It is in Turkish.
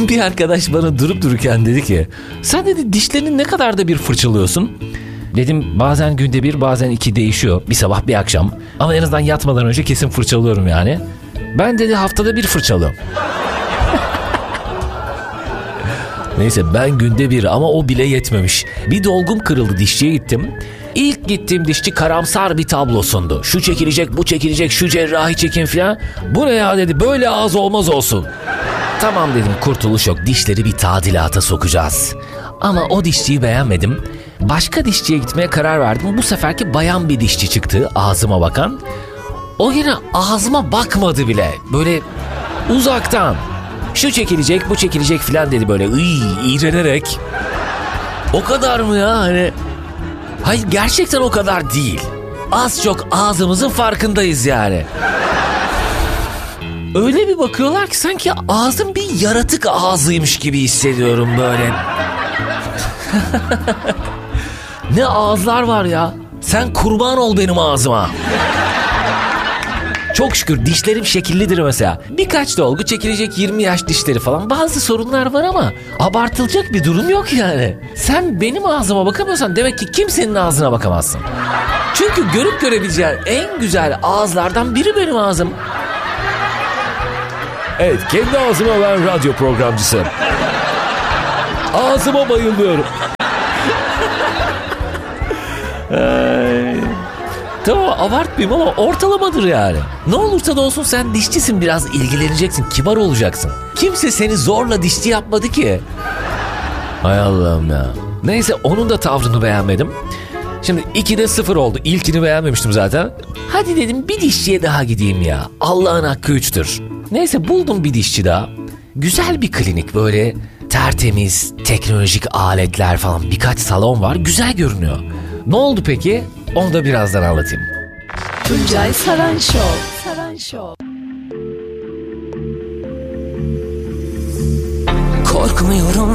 Bir arkadaş bana durup dururken dedi ki, sen dedi dişlerini ne kadar da bir fırçalıyorsun? Dedim bazen günde bir, bazen 2 değişiyor. Bir sabah bir akşam. Ama en azından yatmadan önce kesin fırçalıyorum yani. Ben dedi haftada 1 fırçalıyorum. Neyse ben günde 1 ama o bile yetmemiş. Bir dolgum kırıldı, dişçiye gittim. İlk gittiğim dişçi karamsar bir tablo sundu. Şu çekilecek, bu çekilecek, şu cerrahi çekim falan. Bu ne ya dedi, böyle ağız olmaz olsun. Tamam dedim, kurtuluş yok, dişleri bir tadilata sokacağız. Ama o dişçiyi beğenmedim. Başka dişçiye gitmeye karar verdim. Bu seferki bayan bir dişçi çıktı, ağzıma bakan. O yine ağzıma bakmadı bile. Böyle uzaktan. Şu çekilecek, bu çekilecek falan dedi böyle iğrenerek. O kadar mı ya hani? Hayır, gerçekten o kadar değil. Az çok ağzımızın farkındayız yani. Öyle bir bakıyorlar ki sanki ağzım bir yaratık ağzıymış gibi hissediyorum böyle. Ne ağızlar var ya. Sen kurban ol benim ağzıma. Çok şükür dişlerim şekillidir mesela. Birkaç dolgu çekilecek, 20 yaş dişleri falan. Bazı sorunlar var ama abartılacak bir durum yok yani. Sen benim ağzıma bakamıyorsan demek ki kimsenin ağzına bakamazsın. Çünkü görüp görebileceğin en güzel ağızlardan biri benim ağzım. Evet, kendi ağzıma ben radyo programcısı. Ağzıma bayılıyorum. Tamam, abartmayayım ama ortalamadır yani. Ne olursa da olsun sen dişçisin, biraz ilgileneceksin, kibar olacaksın. Kimse seni zorla dişçi yapmadı ki. Hay Allah'ım ya. Neyse, onun da tavrını beğenmedim. Şimdi 2'de 0 oldu. İlkini beğenmemiştim zaten. Hadi dedim bir dişçiye daha gideyim ya. Allah'ın hakkı 3'tür. Neyse buldum bir dişçi daha. Güzel bir klinik, böyle tertemiz, teknolojik aletler falan, birkaç salon var. Güzel görünüyor. Ne oldu peki? Onu da birazdan anlatayım. Tuncay Saran Show. Saran Show. Korkmuyorum